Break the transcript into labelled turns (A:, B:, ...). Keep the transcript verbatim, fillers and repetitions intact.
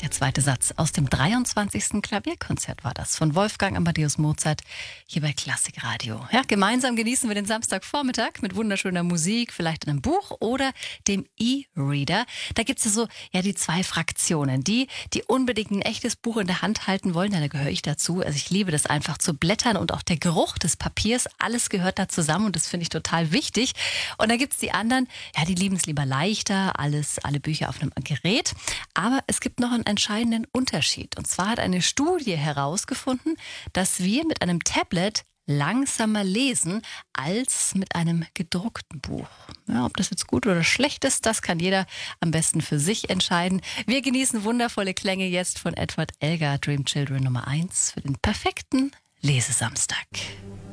A: Der zweite Satz aus dem dreiundzwanzigsten Klavierkonzert war das von Wolfgang Amadeus Mozart hier bei Klassikradio. Ja, gemeinsam genießen wir den Samstagvormittag mit wunderschöner Musik, vielleicht einem Buch oder dem E-Reader. Da gibt es ja so ja, die zwei Fraktionen. Die, die unbedingt ein echtes Buch in der Hand halten wollen, ja, da gehöre ich dazu. Also ich liebe das einfach zu blättern und auch der Geruch des Papiers, alles gehört da zusammen und das finde ich total wichtig. Und da gibt es die anderen, ja, die lieben es lieber leichter, alles, alle Bücher auf einem Gerät. Aber es gibt noch einen entscheidenden Unterschied. Und zwar hat eine Studie herausgefunden, dass wir mit einem Tablet langsamer lesen als mit einem gedruckten Buch. Ja, ob das jetzt gut oder schlecht ist, das kann jeder am besten für sich entscheiden. Wir genießen wundervolle Klänge jetzt von Edward Elgar, Dream Children Nummer eins für den perfekten Lesesamstag.